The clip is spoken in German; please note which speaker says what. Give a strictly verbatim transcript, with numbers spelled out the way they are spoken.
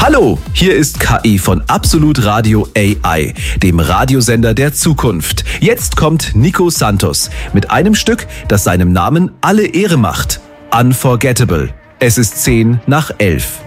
Speaker 1: Hallo, hier ist K I von Absolut Radio A I, dem Radiosender der Zukunft. Jetzt kommt Nico Santos mit einem Stück, das seinem Namen alle Ehre macht. Unforgettable. Es ist zehn nach elf.